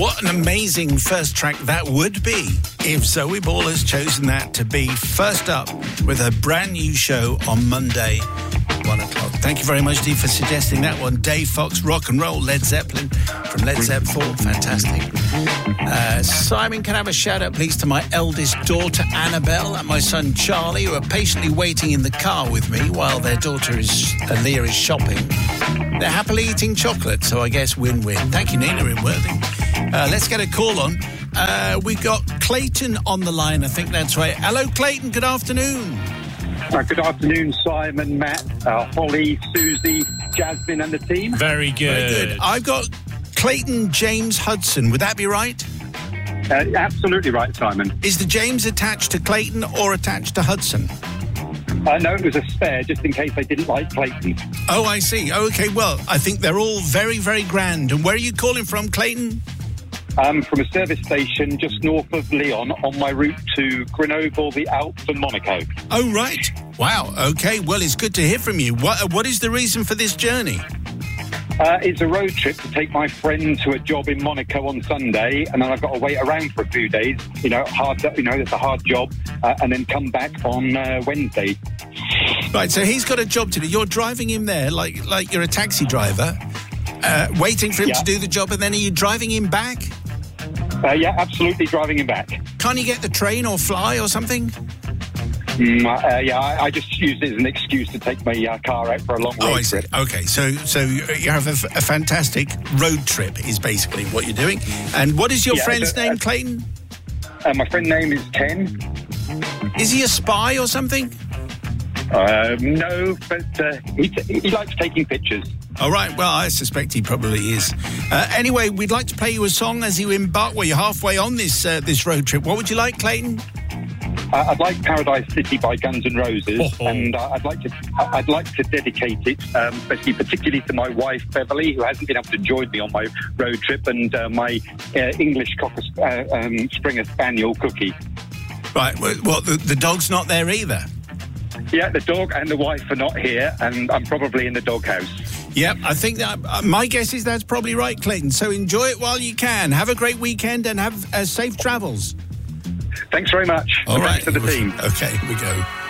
What an amazing first track that would be if Zoe Ball has chosen that to be first up with a brand new show on Monday, 1 o'clock. Thank you very much, Dee, for suggesting that one. Dave Fox, Rock and Roll, Led Zeppelin from Led Zeppelin 4. Fantastic. Simon, can I have a shout-out, please, to my eldest daughter, Annabelle, and my son, Charlie, who are patiently waiting in the car with me while their daughter, Leah, is shopping. They're happily eating chocolate, so I guess win-win. Thank you, Nina in Worthing. Let's get a call on. We've got Clayton on the line, I think that's right. Hello, Clayton, good afternoon. Good afternoon, Simon, Matt, Holly, Susie, Jasmine and the team. Very good. I've got Clayton James Hudson. Would that be right? Absolutely right, Simon. Is the James attached to Clayton or attached to Hudson? No, it was a spare, just in case I didn't like Clayton. Oh, I see. Okay, well, I think they're all very, very grand. And where are you calling from, Clayton? From a service station just north of Lyon on my route to Grenoble, the Alps and Monaco. Oh, right. Wow. Okay, well, it's good to hear from you. What is the reason for this journey? It's a road trip to take my friend to a job in Monaco on Sunday, and then I've got to wait around for a few days. It's a hard job, and then come back on Wednesday. Right, so he's got a job to do. You're driving him there like you're a taxi driver, waiting for him to do the job, and then are you driving him back? Yeah, absolutely driving him back. Can't you get the train or fly or something? I just use it as an excuse to take my car out for a long road trip. Okay, so you have a fantastic road trip is basically what you're doing. And what is your friend's name, Clayton? My friend's name is Ken. Is he a spy or something? No, but he likes taking pictures. All right, well, I suspect he probably is. Anyway, we'd like to play you a song as you embark. Well, you're halfway on this road trip. What would you like, Clayton? I'd like Paradise City by Guns N' Roses, and I'd like to dedicate it, particularly to my wife Beverly, who hasn't been able to join me on my road trip, and my English Springer Spaniel Cookie. Right, well, the dog's not there either. Yeah, the dog and the wife are not here, and I'm probably in the doghouse. Yep, I think that my guess is that's probably right, Clayton. So enjoy it while you can. Have a great weekend and have safe travels. Thanks very much. All right. Thanks to the team. Okay, here we go.